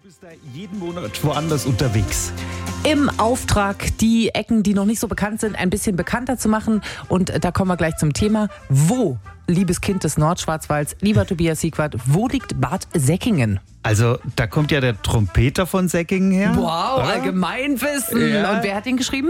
bist da jeden Monat woanders unterwegs. Im Auftrag, die Ecken, die noch nicht so bekannt sind, ein bisschen bekannter zu machen. Und da kommen wir gleich zum Thema. Wo, liebes Kind des Nordschwarzwalds, lieber Tobias Siegwart, wo liegt Bad Säckingen? Also, da kommt ja der Trompeter von Säckingen her. Wow, oder? Allgemeinwissen. Ja. Und wer hat ihn geschrieben?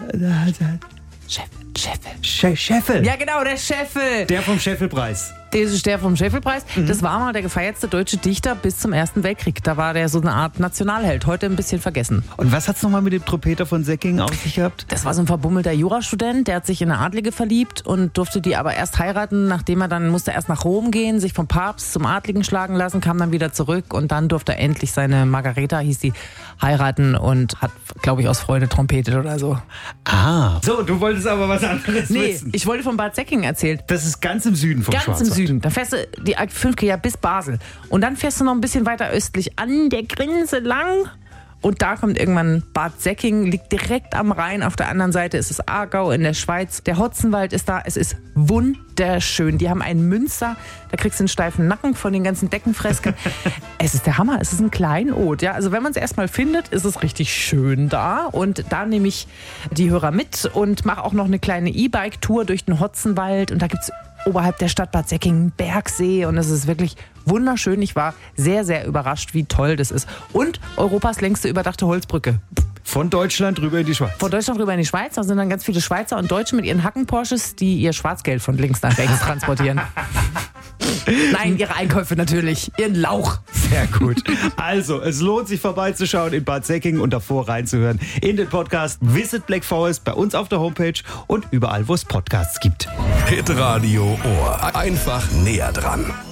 Scheffel. Ja, genau, der Scheffel. Der vom Scheffelpreis. Das ist der vom Scheffelpreis. Das war mal der gefeiertste deutsche Dichter bis zum Ersten Weltkrieg. Da war der so eine Art Nationalheld. Heute ein bisschen vergessen. Und was hat's nochmal mit dem Trompeter von Säckingen auf sich gehabt? Das war so ein verbummelter Jurastudent, der hat sich in eine Adlige verliebt und durfte die aber erst heiraten, nachdem er dann musste erst nach Rom gehen, sich vom Papst zum Adligen schlagen lassen, kam dann wieder zurück und dann durfte er endlich seine Margareta, hieß die, heiraten und hat, glaube ich, aus Freude trompetet oder so. Ah. So, du wolltest aber was anderes wissen. Ich wollte von Bad Säckingen erzählen. Das ist ganz im Süden vom Ganz im Schwarzwald. Süden. Da fährst du die A5 ja bis Basel. Und dann fährst du noch ein bisschen weiter östlich an der Grenze lang. Und da kommt irgendwann Bad Säckingen, liegt direkt am Rhein. Auf der anderen Seite ist es Aargau in der Schweiz. Der Hotzenwald ist da. Es ist wunderschön. Die haben ein Münster. Da kriegst du einen steifen Nacken von den ganzen Deckenfresken. Es ist der Hammer. Es ist ein Kleinod. Ja? Also wenn man es erstmal findet, ist es richtig schön da. Und da nehme ich die Hörer mit und mache auch noch eine kleine E-Bike-Tour durch den Hotzenwald. Und da gibt es oberhalb der Stadt Bad Säckingen Bergsee und es ist wirklich wunderschön. Ich war sehr, sehr überrascht, wie toll das ist. Und Europas längste überdachte Holzbrücke. Von Deutschland rüber in die Schweiz. Von Deutschland rüber in die Schweiz. Da sind dann ganz viele Schweizer und Deutsche mit ihren Hacken-Porsches, die ihr Schwarzgeld von links nach rechts transportieren. Nein, ihre Einkäufe natürlich. Ihren Lauch. Sehr gut. Also, es lohnt sich vorbeizuschauen in Bad Säckingen und davor reinzuhören in den Podcast Visit Black Forest bei uns auf der Homepage und überall, wo es Podcasts gibt. Hitradio Ohr. Einfach näher dran.